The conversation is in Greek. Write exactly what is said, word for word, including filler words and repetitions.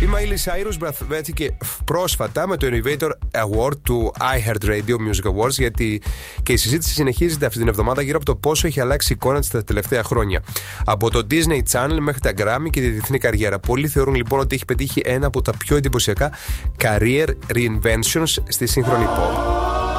Η Miley Cyrus βρέθηκε πρόσφατα με το Innovator Award του iHeartRadio Music Awards, γιατί και η συζήτηση συνεχίζεται αυτή την εβδομάδα γύρω από το πόσο έχει αλλάξει η εικόνα της τα τελευταία χρόνια. Από το Disney Channel μέχρι τα Grammy και τη διεθνή καριέρα. Πολλοί θεωρούν λοιπόν ότι έχει πετύχει ένα από τα πιο εντυπωσιακά career reinventions στη σύγχρονη pop.